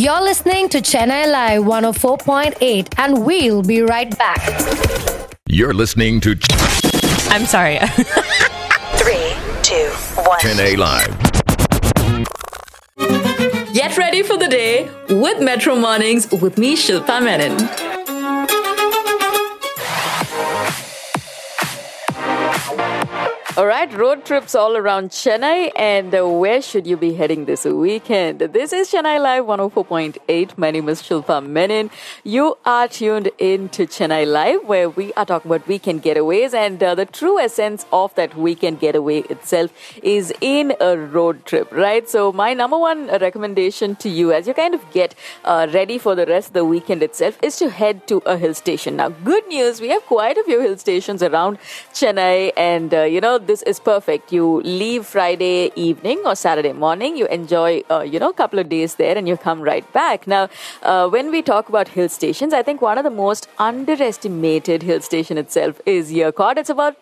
You're listening to Chennai Live 104.8 and we'll be right back. You're listening to I'm sorry. 3, 2, 1. Chennai Live. Get ready for the day with Metro Mornings with me, Shilpa Menon. All right, road trips all around Chennai, and where should you be heading this weekend? This is Chennai Live 104.8. My name is Shilpa Menon. You are tuned in to Chennai Live, where we are talking about weekend getaways, and the true essence of that weekend getaway itself is in a road trip, right? So my number one recommendation to you as you kind of get ready for the rest of the weekend itself is to head to a hill station. Now, good news, we have quite a few hill stations around Chennai, and this is perfect. You leave Friday evening or Saturday morning, you enjoy, a couple of days there and you come right back. Now, when we talk about hill stations, I think one of the most underestimated hill station itself is Yercaud. It's about,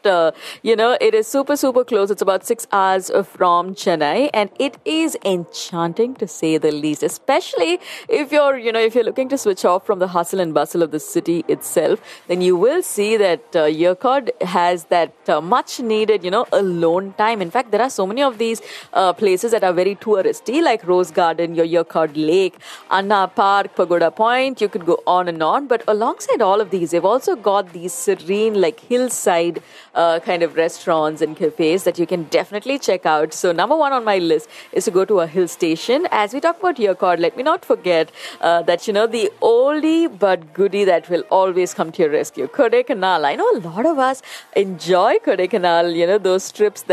it is super, super close. It's about 6 hours from Chennai, and it is enchanting to say the least, especially if you're looking to switch off from the hustle and bustle of the city itself, then you will see that Yercaud has that much needed, alone time. In fact, there are so many of these places that are very touristy, like Rose Garden, your Yercaud Lake, Anna Park, Pagoda Point. You could go on and on. But alongside all of these, they've also got these serene, like hillside kind of restaurants and cafes that you can definitely check out. So number one on my list is to go to a hill station. As we talk about Yercaud, let me not forget that, the oldie but goodie that will always come to your rescue, Kodaikanal. I know a lot of us enjoy Kodaikanal, those trips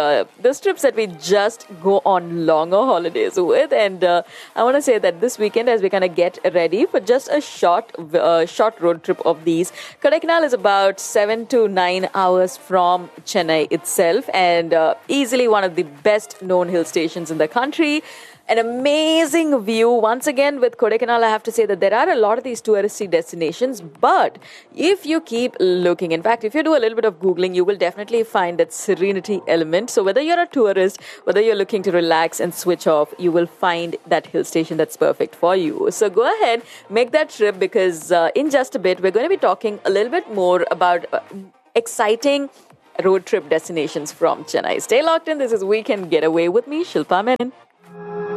that we just go on longer holidays with. And I want to say that this weekend, as we kind of get ready for just a short road trip of these, Kodaikanal is about 7 to 9 hours from Chennai itself, and easily one of the best known hill stations in the country. An amazing view. Once again, with Kodaikanal, I have to say that there are a lot of these touristy destinations, but if you keep looking, in fact, if you do a little bit of Googling, you will definitely find that serenity element. So whether you're a tourist, whether you're looking to relax and switch off, you will find that hill station that's perfect for you. So go ahead, make that trip, because in just a bit, we're going to be talking a little bit more about exciting road trip destinations from Chennai. Stay locked in. This is Weekend Getaway with me, Shilpa Menon.